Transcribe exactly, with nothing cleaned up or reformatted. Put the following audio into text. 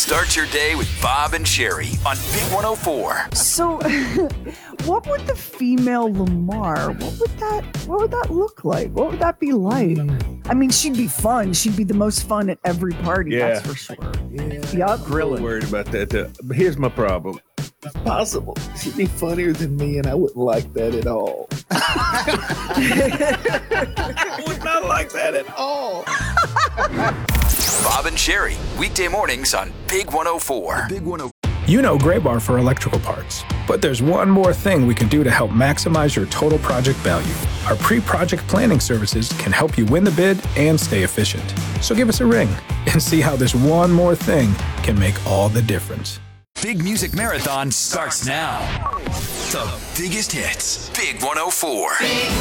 Start your day with Bob and Sherry on Big one oh four. So, what would the female Lamar, what would that, what would that look like? What would that be like? I mean, she'd be fun. She'd be the most fun at every party, Yeah. that's for sure. Yeah, Yup. I'm real worried about that. Uh, but here's my problem. It's possible she'd be funnier than me, and I wouldn't like that at all. I would not like that at all. Bob and Sherry, weekday mornings on Big one oh four. Big one oh four. You know Gray Bar for electrical parts, but there's one more thing we can do to help maximize your total project value. Our pre-project planning services can help you win the bid and stay efficient. So give us a ring and see how this one more thing can make all the difference. Big Music Marathon starts now. The biggest hits. Big one oh four.